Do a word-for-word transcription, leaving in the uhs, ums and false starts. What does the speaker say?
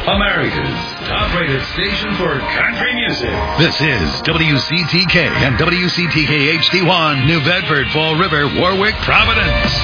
America's top-rated station for country music. This is W C T K and W C T K H D one, New Bedford, Fall River, Warwick, Providence.